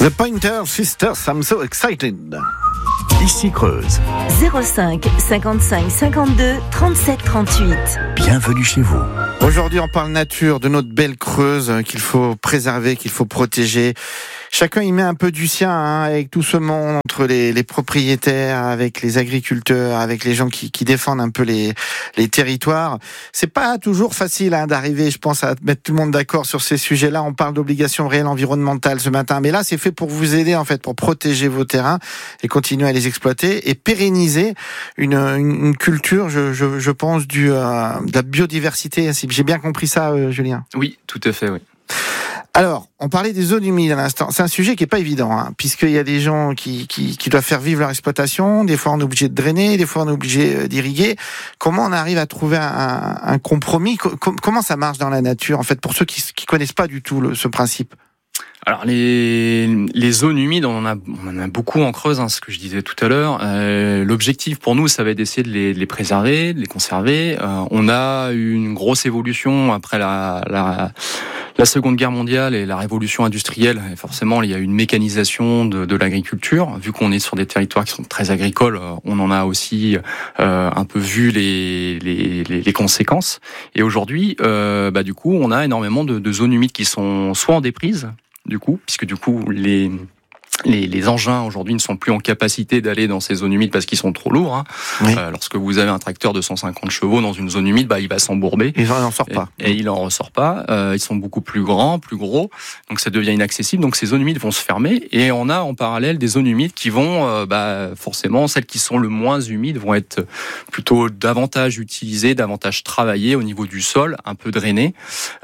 The Pointer Sisters, I'm so excited. Ici Creuse. 05 55 52 37 38. Bienvenue chez vous. Aujourd'hui, on parle nature, de notre belle Creuse qu'il faut préserver, qu'il faut protéger. Chacun y met un peu du sien, avec tout ce monde entre les propriétaires, avec les agriculteurs, avec les gens qui défendent un peu les territoires. C'est pas toujours facile d'arriver, je pense, à mettre tout le monde d'accord sur ces sujets-là. On parle d'obligations réelles environnementales ce matin, mais là, c'est fait pour vous aider, en fait, pour protéger vos terrains et continuer à les exploiter et pérenniser une culture, je pense, de la biodiversité. J'ai bien compris ça, Julien? Oui, tout à fait, oui. Alors, on parlait des zones humides à l'instant. C'est un sujet qui est pas évident, puisqu'il y a des gens qui doivent faire vivre leur exploitation. Des fois, on est obligé de drainer, des fois, on est obligé d'irriguer. Comment on arrive à trouver un compromis? Comment ça marche dans la nature, en fait, pour ceux qui connaissent pas du tout ce principe? Alors les zones humides, on en a beaucoup en Creuse, ce que je disais tout à l'heure. L'objectif pour nous, ça va être d'essayer de les préserver, de les conserver. On a une grosse évolution après la Seconde Guerre mondiale et la révolution industrielle. Et forcément, il y a une mécanisation de l'agriculture. Vu qu'on est sur des territoires qui sont très agricoles, on en a aussi un peu vu les conséquences. Et aujourd'hui, du coup, on a énormément de zones humides qui sont soit en déprise, puisque les engins aujourd'hui ne sont plus en capacité d'aller dans ces zones humides parce qu'ils sont trop lourds. Oui. Lorsque vous avez un tracteur de 150 chevaux dans une zone humide, il va s'embourber. Il n'en sort pas. Et il n'en ressort pas. Ils sont beaucoup plus grands, plus gros. Donc ça devient inaccessible. Donc ces zones humides vont se fermer. Et on a en parallèle des zones humides qui vont, forcément, celles qui sont le moins humides vont être plutôt davantage utilisées, davantage travaillées au niveau du sol, un peu drainées.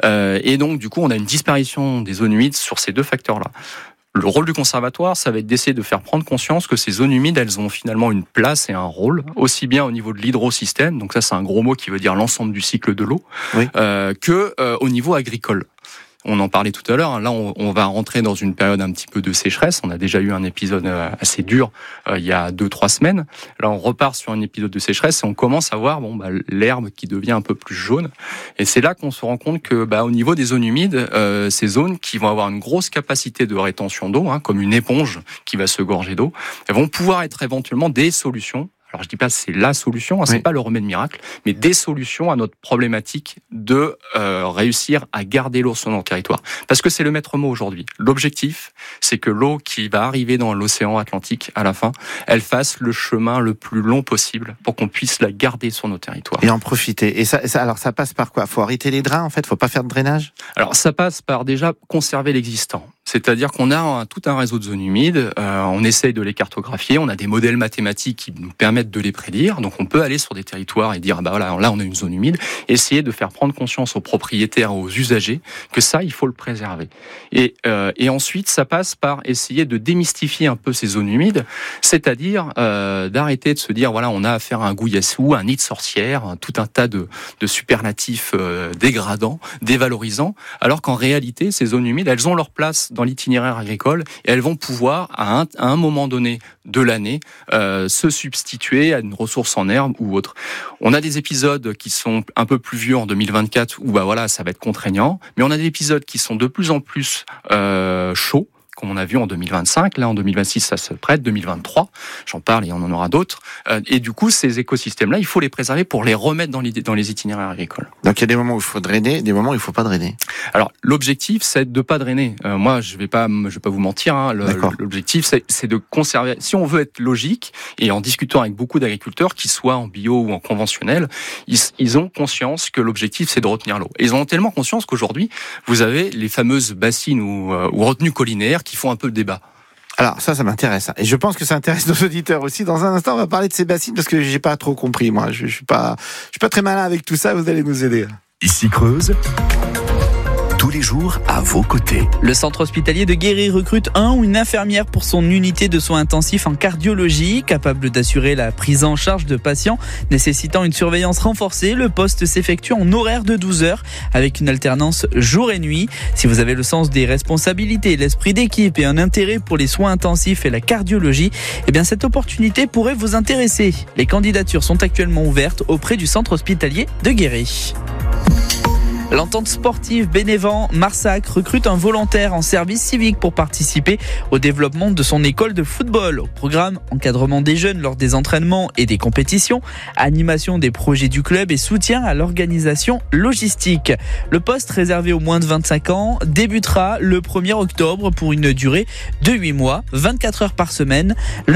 Et donc du coup, on a une disparition des zones humides sur ces deux facteurs-là. Le rôle du conservatoire, ça va être d'essayer de faire prendre conscience que ces zones humides, elles ont finalement une place et un rôle, aussi bien au niveau de l'hydrosystème, donc ça c'est un gros mot qui veut dire l'ensemble du cycle de l'eau, oui. Que au niveau agricole. On en parlait tout à l'heure. Là, on va rentrer dans une période un petit peu de sécheresse. On a déjà eu un épisode assez dur il y a 2-3 semaines. Là, on repart sur un épisode de sécheresse et on commence à voir l'herbe qui devient un peu plus jaune. Et c'est là qu'on se rend compte que, au niveau des zones humides, ces zones qui vont avoir une grosse capacité de rétention d'eau, comme une éponge qui va se gorger d'eau, elles vont pouvoir être éventuellement des solutions. Alors je dis pas que c'est la solution, c'est pas le remède miracle, mais des solutions à notre problématique de réussir à garder l'eau sur notre territoire. Parce que c'est le maître mot aujourd'hui. L'objectif, c'est que l'eau qui va arriver dans l'océan Atlantique à la fin, elle fasse le chemin le plus long possible pour qu'on puisse la garder sur nos territoires. Et en profiter. Et alors ça passe par quoi? Faut arrêter les drains en fait? Faut pas faire de drainage? Alors ça passe par déjà conserver l'existant. C'est-à-dire qu'on a tout un réseau de zones humides, on essaye de les cartographier, on a des modèles mathématiques qui nous permettent de les prédire, donc on peut aller sur des territoires et dire, là on a une zone humide, essayer de faire prendre conscience aux propriétaires, aux usagers, que ça, il faut le préserver. Et ensuite, ça passe par essayer de démystifier un peu ces zones humides, c'est-à-dire d'arrêter de se dire, on a affaire à un gouillassou, un nid de sorcière, tout un tas de superlatifs dégradants, dévalorisants, alors qu'en réalité, ces zones humides, elles ont leur place dans l'itinéraire agricole et elles vont pouvoir, à un moment donné de l'année, se substituer à une ressource en herbe ou autre. On a des épisodes qui sont un peu plus vieux en 2024 où ça va être contraignant, mais on a des épisodes qui sont de plus en plus chauds, comme on a vu en 2025, là en 2026 ça se prête, 2023, j'en parle et on en aura d'autres, et du coup ces écosystèmes-là, il faut les préserver pour les remettre dans les itinéraires agricoles. Donc il y a des moments où il faut drainer, des moments où il ne faut pas drainer. Alors l'objectif c'est de ne pas drainer, moi je vais pas vous mentir, l'objectif c'est de conserver, si on veut être logique, et en discutant avec beaucoup d'agriculteurs, qu'ils soient en bio ou en conventionnel, ils ont conscience que l'objectif c'est de retenir l'eau. Et ils ont tellement conscience qu'aujourd'hui, vous avez les fameuses bassines ou retenues collinaires qui font un peu le débat. Alors ça m'intéresse. Et je pense que ça intéresse nos auditeurs aussi. Dans un instant, on va parler de ces bassines parce que j'ai pas trop compris, moi. Je suis pas très malin avec tout ça, vous allez nous aider. Ici Creuse, tous les jours à vos côtés. Le centre hospitalier de Guéry recrute un ou une infirmière pour son unité de soins intensifs en cardiologie, capable d'assurer la prise en charge de patients nécessitant une surveillance renforcée. Le poste s'effectue en horaire de 12 heures avec une alternance jour et nuit. Si vous avez le sens des responsabilités, l'esprit d'équipe et un intérêt pour les soins intensifs et la cardiologie, cette opportunité pourrait vous intéresser. Les candidatures sont actuellement ouvertes auprès du centre hospitalier de Guéry. L'entente sportive Bénévent Marsac recrute un volontaire en service civique pour participer au développement de son école de football. Au programme, encadrement des jeunes lors des entraînements et des compétitions, animation des projets du club et soutien à l'organisation logistique. Le poste réservé aux moins de 25 ans débutera le 1er octobre pour une durée de 8 mois, 24 heures par semaine. Le